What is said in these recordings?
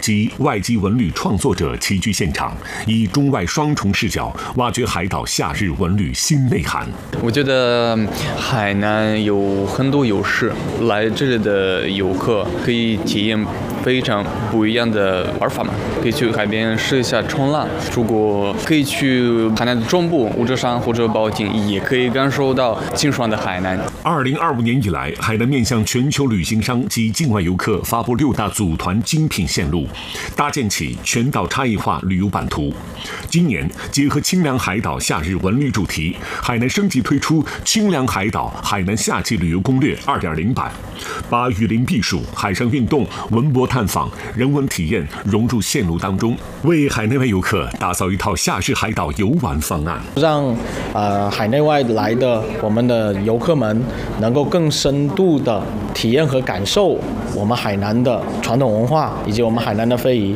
及外籍文旅创作者齐聚现场，以中外双重视角挖掘海岛夏日文旅新内涵。 我觉得海南有很多优势，来这里的游客可以体验非常不一样的玩法嘛，可以去海边试一下冲浪，如果可以去海南的中部武则山或者保定，也可以感受到清爽的海南。 2025年以来，海南面向全球旅行商及境外游客发布6大组团精品线路，搭建起全岛差异化旅游版图。今年结合清凉海岛夏日文旅主题，海南升级推出清凉海岛海南夏季旅游攻略2.0版，把雨林避暑、海上运动、文博探访、人文体验融入线路当中，为海内外游客打造一套夏日海岛游玩方案， 让海内外来的我们的游客们能够更深度的体验和感受我们海南的传统文化以及我们海南的非遗。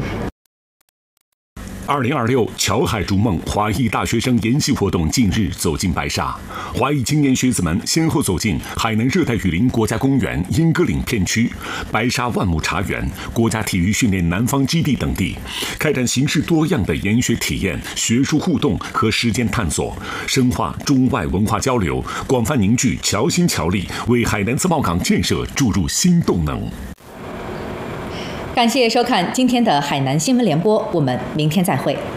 2026侨海逐梦华裔大学生研习活动近日走进白沙，华裔青年学子们先后走进海南热带雨林国家公园莺歌岭片区、白沙万亩茶园、国家体育训练南方基地等地，开展形式多样的研学体验、学术互动和实践探索，深化中外文化交流，广泛凝聚侨心侨力，为海南自贸港建设注入新动能。 感谢收看今天的海南新闻联播，我们明天再会。